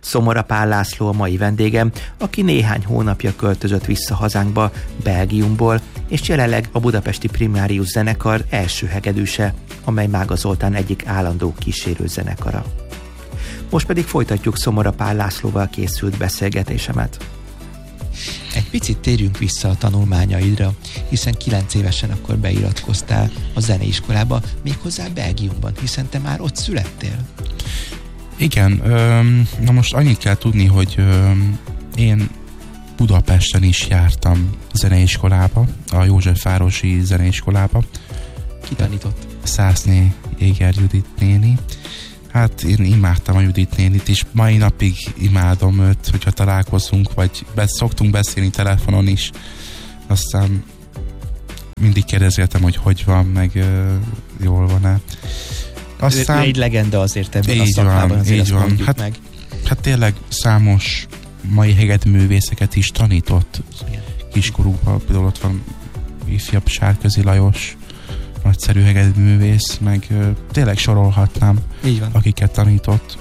Szomora Pál László a mai vendégem, aki néhány hónapja költözött vissza hazánkba, Belgiumból, és jelenleg a budapesti Primárius zenekar első hegedűse, amely Mága Zoltán egyik állandó kísérő zenekara. Most pedig folytatjuk Szomora Pál Lászlóval készült beszélgetésemet. Egy picit térjünk vissza a tanulmányaidra, hiszen 9 évesen akkor beiratkoztál a zeneiskolába, méghozzá Belgiumban, hiszen te már ott születtél. Igen, na most annyit kell tudni, hogy én Budapesten is jártam zeneiskolába, a Józsefvárosi zeneiskolába. Ki tanított? Szászné Éger Judit néni. Hát én imádtam a Judit nénit, és mai napig imádom őt, hogyha találkozunk, vagy szoktunk beszélni telefonon is. Aztán mindig kérdezgetem, hogy van, meg jól van-e. Aztán egy legenda azért ebben a szakmában, azért azt mondjuk meg. Hát tényleg számos mai hegedűművészeket is tanított kiskorúban. Például ott van ifjabb Sárközi Lajos, nagyszerű hegedűművész, meg tényleg sorolhatnám, akiket tanított.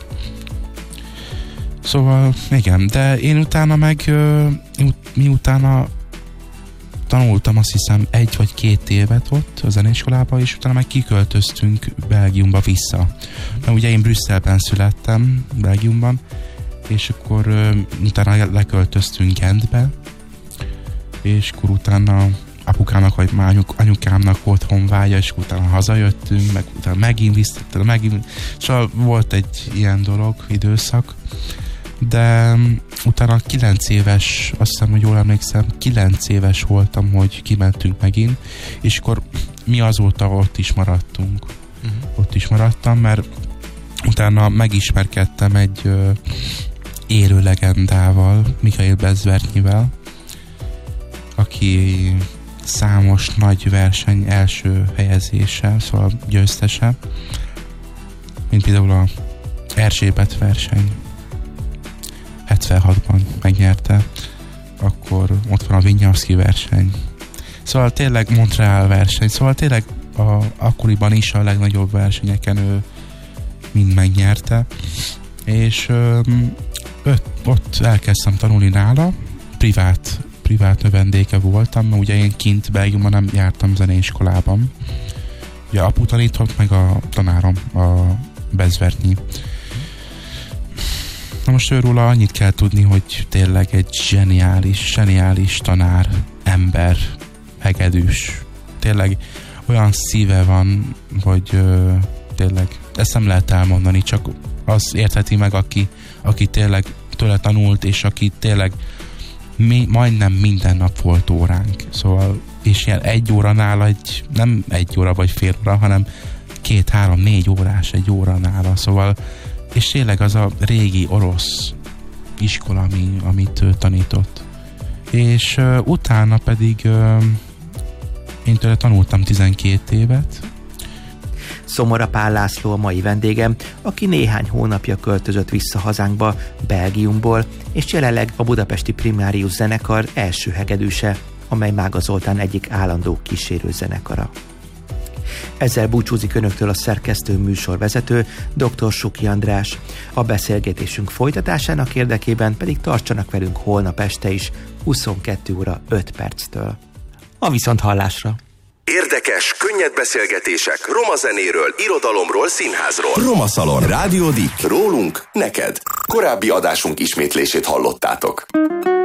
Szóval igen, de én utána meg miutána tanultam, azt hiszem 1 vagy 2 évet ott a zeneiskolában, és utána meg kiköltöztünk Belgiumba vissza. Mert ugye én Brüsszelben születtem, Belgiumban, és akkor utána leköltöztünk Gentbe, és akkor utána apukámnak vagy anyukámnak volt honvágya, és utána hazajöttünk, meg utána megint szóval volt egy ilyen időszak, de utána 9 éves, azt hiszem, hogy jól emlékszem, 9 éves voltam, hogy kimentünk megint, és akkor mi azóta ott is maradtunk. Ott is maradtam, mert utána megismerkedtem egy élő legendával, Michael Bezvernyivel, aki számos nagy verseny első helyezése, szóval győztese, mint például a Erzsébet verseny 76-ban megnyerte, akkor ott van a Vinyavszky verseny, szóval tényleg Montreal verseny, szóval tényleg akkoriban is a legnagyobb versenyeken ő mind megnyerte, és ott elkezdtem tanulni nála, privát növendéke voltam, mert ugye én kint Belgiumban nem jártam zeneiskolában. Ugye apu tanított, meg a tanárom, a Bezvernyi. Na most őróla annyit kell tudni, hogy tényleg egy zseniális tanár, ember, hegedűs. Tényleg olyan szíve van, hogy tényleg ezt nem lehet elmondani, csak az értheti meg, aki tényleg tőle tanult, és aki tényleg majdnem minden nap volt óránk. Szóval, és ilyen 1 óra nála, nem 1 óra vagy fél óra, hanem 2, 3, 4 órás 1 óra nála. Szóval, és tényleg az a régi orosz iskola, amit ő tanított. És utána pedig én tőle tanultam 12 évet. Szomora Pál László a mai vendégem, aki néhány hónapja költözött vissza hazánkba, Belgiumból, és jelenleg a budapesti Primárius zenekar első hegedűse, amely Mága Zoltán egyik állandó kísérő zenekara. Ezzel búcsúzik önöktől a szerkesztő műsorvezető, dr. Suki András. A beszélgetésünk folytatásának érdekében pedig tartsanak velünk holnap este is, 22 óra 5 perctől. A viszonthallásra! Érdekes, könnyed beszélgetések roma zenéről, irodalomról, színházról. Roma Szalon. Rádió Dik. Rólunk, neked. Korábbi adásunk ismétlését hallottátok.